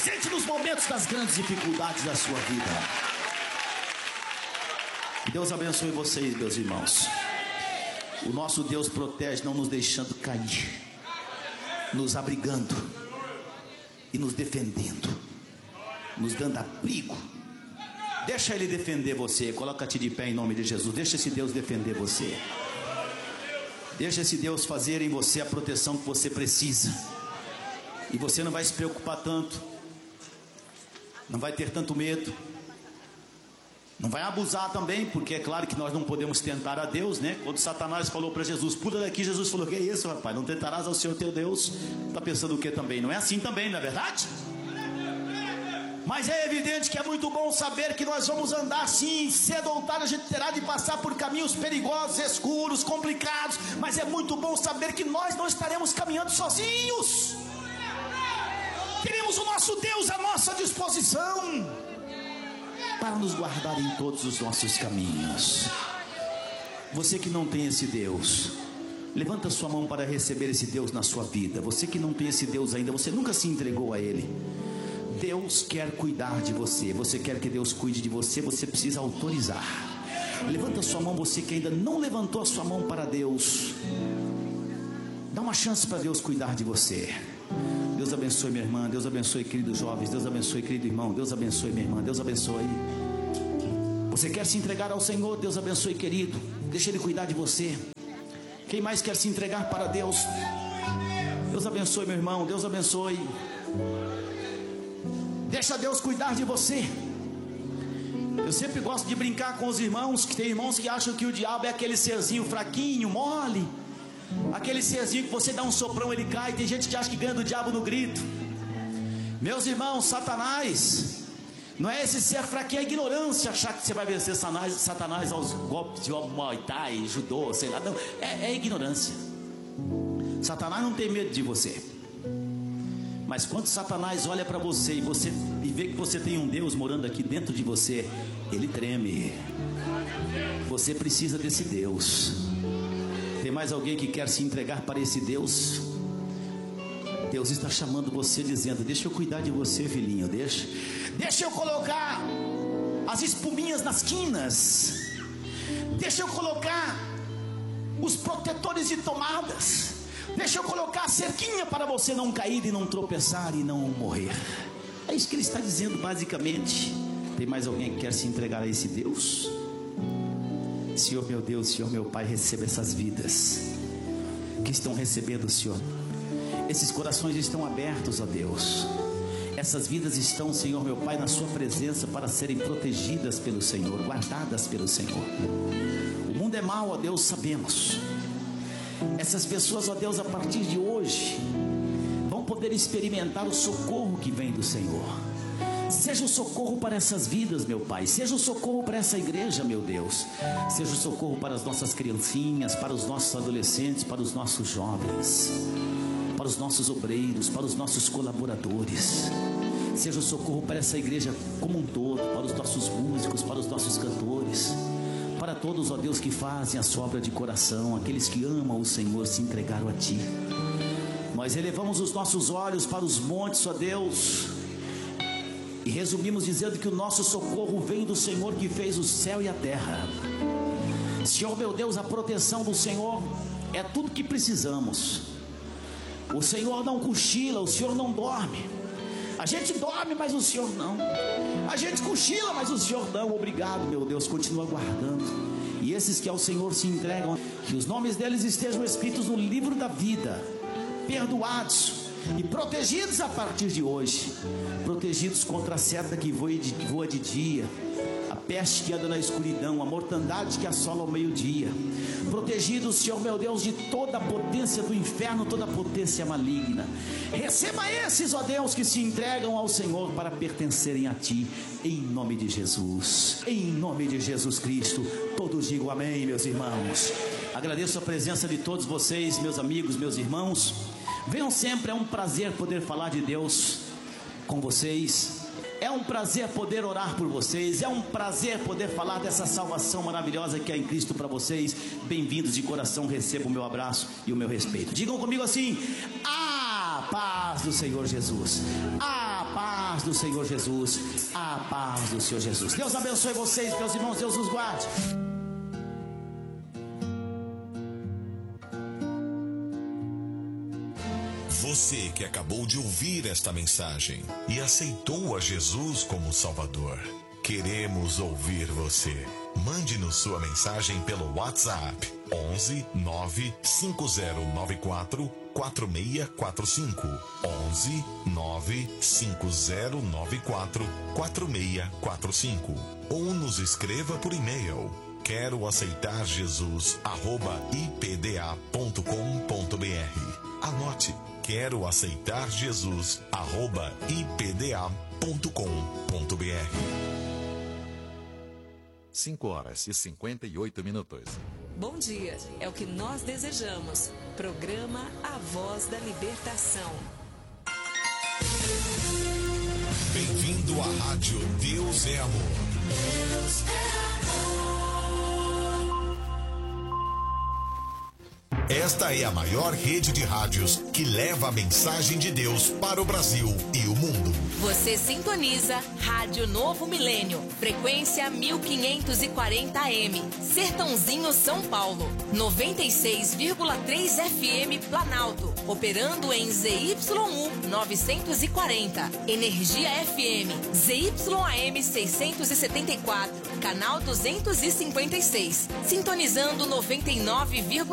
presente nos momentos das grandes dificuldades da sua vida. Deus abençoe vocês, meus irmãos. O nosso Deus protege, não nos deixando cair, nos abrigando e nos defendendo, nos dando abrigo. Deixa Ele defender você. Coloca-te de pé em nome de Jesus. Deixa esse Deus defender você. Deixa esse Deus fazer em você a proteção que você precisa. E você não vai se preocupar tanto, não vai ter tanto medo, não vai abusar também, porque é claro que nós não podemos tentar a Deus, né? Quando Satanás falou para Jesus, pula daqui, Jesus falou, que é isso, rapaz? Não tentarás ao Senhor teu Deus. Está pensando o que também? Não é assim também, não é verdade? Mas é evidente que é muito bom saber que nós vamos andar sim. Cedo ou tarde a gente terá de passar por caminhos perigosos, escuros, complicados. Mas é muito bom saber que nós não estaremos caminhando sozinhos. Teremos o nosso Deus à nossa disposição para nos guardar em todos os nossos caminhos. Você que não tem esse Deus, levanta sua mão para receber esse Deus na sua vida. Você que não tem esse Deus ainda, você nunca se entregou a Ele. Deus quer cuidar de você. Você quer que Deus cuide de você, você precisa autorizar. Levanta sua mão, você que ainda não levantou a sua mão para Deus. Dá uma chance para Deus cuidar de você. Deus abençoe minha irmã, Deus abençoe queridos jovens, Deus abençoe querido irmão, Deus abençoe minha irmã, Deus abençoe. Você quer se entregar ao Senhor? Deus abençoe querido, deixa Ele cuidar de você. Quem mais quer se entregar para Deus? Deus abençoe meu irmão, Deus abençoe. Deixa Deus cuidar de você. Eu sempre gosto de brincar com os irmãos, que tem irmãos que acham que o diabo é aquele serzinho fraquinho, mole, aquele serzinho que você dá um soprão ele cai. Tem gente que acha que ganha do diabo no grito. Meus irmãos, Satanás não é esse ser fraquinho, é ignorância achar que você vai vencer Satanás aos golpes de Muay Thai, judô, sei lá. Não, é ignorância. Satanás não tem medo de você. Mas quando Satanás olha para você e vê que você tem um Deus morando aqui dentro de você, ele treme. Você precisa desse Deus. Tem mais alguém que quer se entregar para esse Deus? Deus está chamando você, dizendo: deixa eu cuidar de você, filhinho. Deixa eu colocar as espuminhas nas quinas. Deixa eu colocar os protetores de tomadas. Deixa eu colocar a cerquinha para você não cair e não tropeçar e não morrer. É isso que ele está dizendo basicamente. Tem mais alguém que quer se entregar a esse Deus? Senhor meu Deus, Senhor meu Pai, receba essas vidas que estão recebendo o Senhor. Esses corações estão abertos a Deus. Essas vidas estão, Senhor meu Pai, na sua presença para serem protegidas pelo Senhor, guardadas pelo Senhor. O mundo é mau, ó Deus, sabemos. Essas pessoas, ó Deus, a partir de hoje vão poder experimentar o socorro que vem do Senhor. Seja o socorro para essas vidas, meu Pai. Seja o socorro para essa igreja, meu Deus. Seja o socorro para as nossas criancinhas, para os nossos adolescentes, para os nossos jovens, para os nossos obreiros, para os nossos colaboradores. Seja o socorro para essa igreja como um todo, para os nossos músicos, para os nossos cantores, para todos, ó Deus, que fazem a sua obra de coração, aqueles que amam o Senhor, se entregaram a Ti. Nós elevamos os nossos olhos para os montes, ó Deus, e resumimos dizendo que o nosso socorro vem do Senhor que fez o céu e a terra. Senhor meu Deus, a proteção do Senhor é tudo que precisamos. O Senhor não cochila, o Senhor não dorme. A gente dorme, mas o Senhor não. A gente cochila, mas o Senhor não. Obrigado, meu Deus, continua guardando. E esses que ao Senhor se entregam, que os nomes deles estejam escritos no livro da vida, perdoados e protegidos a partir de hoje. Protegidos contra a seta que voa de dia, a peste que anda na escuridão, a mortandade que assola ao meio-dia. Protegidos, Senhor meu Deus, de toda a potência do inferno, toda a potência maligna. Receba esses, ó Deus, que se entregam ao Senhor para pertencerem a Ti, em nome de Jesus, em nome de Jesus Cristo. Todos digam amém, meus irmãos. Agradeço a presença de todos vocês, meus amigos, meus irmãos. Venham sempre, é um prazer poder falar de Deus com vocês. É um prazer poder orar por vocês. É um prazer poder falar dessa salvação maravilhosa que é em Cristo para vocês. Bem-vindos de coração, recebam o meu abraço e o meu respeito. Digam comigo assim: a paz do Senhor Jesus. A paz paz do Senhor Jesus. A paz do Senhor Jesus. Deus abençoe vocês, meus irmãos. Deus os guarde. Você que acabou de ouvir esta mensagem e aceitou a Jesus como Salvador, queremos ouvir você. Mande-nos sua mensagem pelo WhatsApp 11 95094 4645 11 95094 4645 ou nos escreva por e-mail quero aceitar Jesus @ipda.com.br. Anote, quero aceitar Jesus @ipda.com.br. 5h58. Bom dia, é o que nós desejamos. Programa A Voz da Libertação. Bem-vindo à Rádio Deus é Amor. Deus é amor. Esta é a maior rede de rádios que leva a mensagem de Deus para o Brasil e o mundo. Você sintoniza Rádio Novo Milênio, frequência 1540 AM, Sertãozinho, São Paulo, 96,3 FM Planalto, operando em ZYU 940, Energia FM, ZYAM 674, canal 256, sintonizando 99,3